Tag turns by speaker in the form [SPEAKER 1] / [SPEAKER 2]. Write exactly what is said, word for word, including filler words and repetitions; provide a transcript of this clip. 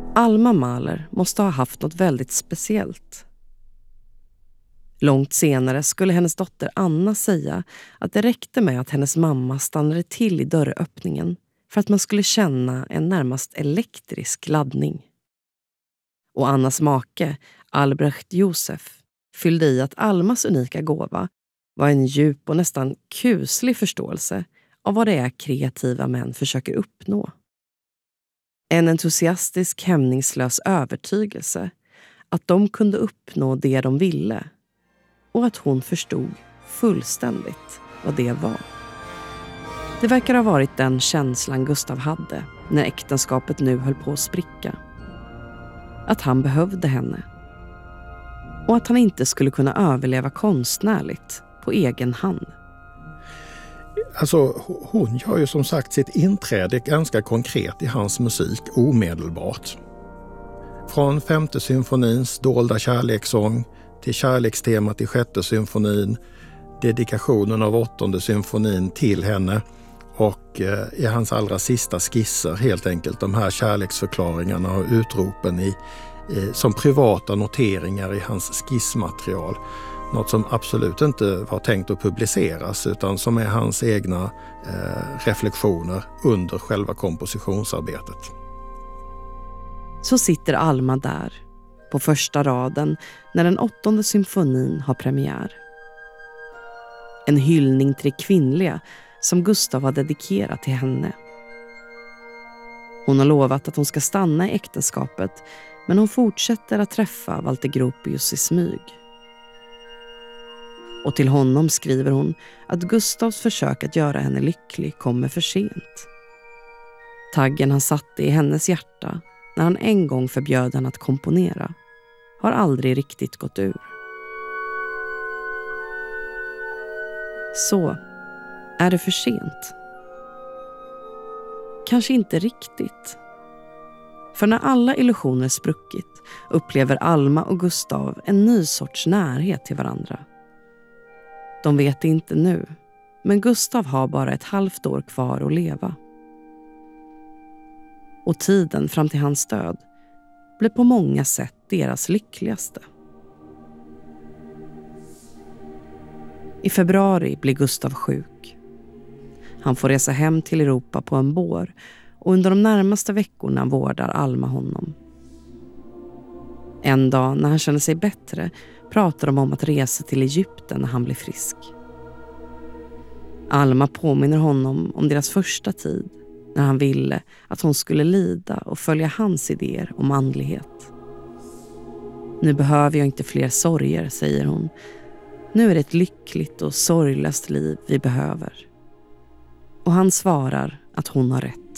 [SPEAKER 1] Alma Mahler måste ha haft något väldigt speciellt. Långt senare skulle hennes dotter Anna säga att det räckte med att hennes mamma stannade till i dörröppningen för att man skulle känna en närmast elektrisk laddning. Och Annas make, Albrecht Josef, fyllde i att Almas unika gåva var en djup och nästan kuslig förståelse av vad det är kreativa män försöker uppnå. En entusiastisk, hämningslös övertygelse att de kunde uppnå det de ville och att hon förstod fullständigt vad det var. Det verkar ha varit den känslan Gustav hade när äktenskapet nu höll på att spricka. Att han behövde henne. Och att han inte skulle kunna överleva konstnärligt på egen hand.
[SPEAKER 2] Alltså, hon gör ju som sagt sitt inträde ganska konkret i hans musik omedelbart. Från femte symfonins dolda kärlekssång till kärlekstemat i sjätte symfonin, dedikationen av åttonde symfonin till henne och eh, i hans allra sista skisser helt enkelt de här kärleksförklaringarna och utropen i, i, som privata noteringar i hans skissmaterial. Något som absolut inte var tänkt att publiceras utan som är hans egna eh, reflektioner under själva kompositionsarbetet.
[SPEAKER 1] Så sitter Alma där, på första raden när den åttonde symfonin har premiär. En hyllning till det kvinnliga som Gustav har dedikerat till henne. Hon har lovat att hon ska stanna i äktenskapet, men hon fortsätter att träffa Walter Gropius i smyg. Och till honom skriver hon att Gustavs försök att göra henne lycklig kommer för sent. Taggen han satte i hennes hjärta när han en gång förbjöd henne att komponera har aldrig riktigt gått ur. Så, är det för sent? Kanske inte riktigt. För när alla illusioner spruckit upplever Alma och Gustav en ny sorts närhet till varandra. De vet det inte nu, men Gustav har bara ett halvt år kvar att leva. Och tiden fram till hans död blir på många sätt deras lyckligaste. I februari blir Gustav sjuk. Han får resa hem till Europa på en bår och under de närmaste veckorna vårdar Alma honom. En dag när han känner sig bättre pratar de om att resa till Egypten när han blir frisk. Alma påminner honom om deras första tid när han ville att hon skulle lida och följa hans idéer om andlighet. Nu behöver jag inte fler sorger, säger hon. Nu är det ett lyckligt och sorglöst liv vi behöver. Och han svarar att hon har rätt.